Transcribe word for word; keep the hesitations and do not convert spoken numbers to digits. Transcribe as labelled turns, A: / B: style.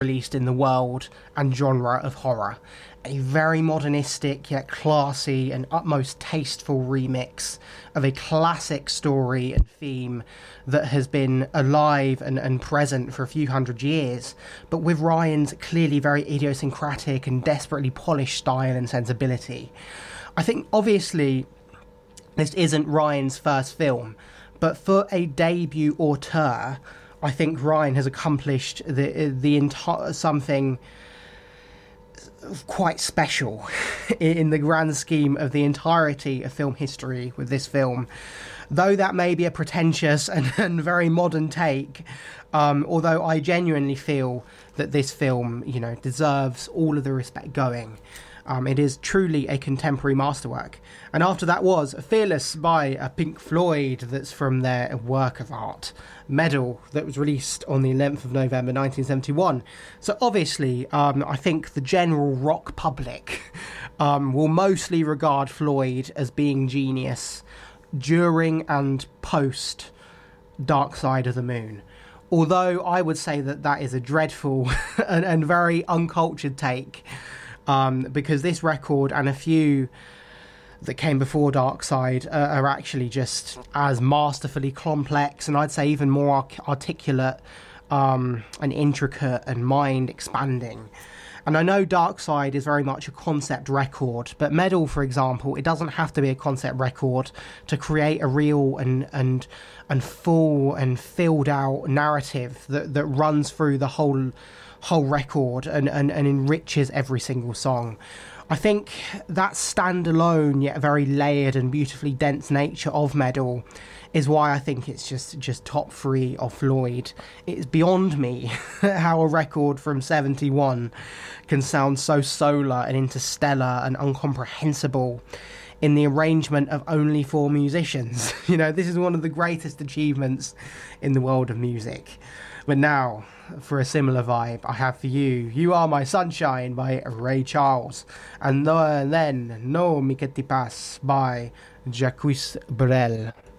A: released in the world and genre of horror. A very modernistic yet classy and utmost tasteful remix of a classic story and theme that has been alive and, and present for a few hundred years, but with Ryan's clearly very idiosyncratic and desperately polished style and sensibility. I think obviously this isn't Ryan's first film, but for a debut auteur, I think Ryan has accomplished the the entire something quite special in the grand scheme of the entirety of film history with this film. Though that may be a pretentious and, and very modern take, um, although I genuinely feel that this film, you know, deserves all of the respect going. Um, it is truly a contemporary masterwork. And after that was Fearless by uh, Pink Floyd, that's from their work of art, Medal, that was released on the eleventh of November nineteen seventy-one. So obviously, um, I think the general rock public um, will mostly regard Floyd as being genius during and post Dark Side of the Moon. Although I would say that that is a dreadful and, and very uncultured take. Um, because this record and a few that came before Dark Side uh, are actually just as masterfully complex, and I'd say even more arc- articulate um, and intricate and mind-expanding. And I know Dark Side is very much a concept record, but Medal, for example, it doesn't have to be a concept record to create a real and and and full and filled out narrative that, that runs through the whole whole record and, and, and enriches every single song. I think that standalone yet very layered and beautifully dense nature of Medal is why I think it's just, just top three of Floyd. It's beyond me how a record from seventy-one can sound so solar and interstellar and incomprehensible in the arrangement of only four musicians. You know, this is one of the greatest achievements in the world of music. But now, for a similar vibe, I have for you You Are My Sunshine by Ray Charles, and then No Me Que Te Passe by Jacques Brel.